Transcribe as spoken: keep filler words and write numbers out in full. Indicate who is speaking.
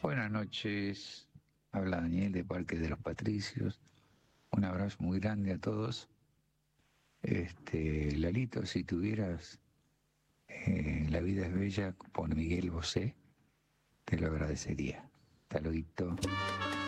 Speaker 1: Buenas noches, habla Daniel de Parque de los Patricios. Un abrazo muy grande a todos. Este, Lalito, si tuvieras eh, La vida es bella por Miguel Bosé, te lo agradecería. Hasta luego.